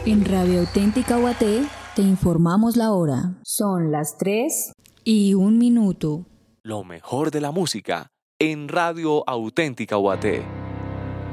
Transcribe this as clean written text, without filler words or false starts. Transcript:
En Radio Auténtica Guaté te informamos la hora. Son las 3:01. Lo mejor de la música en Radio Auténtica Guaté.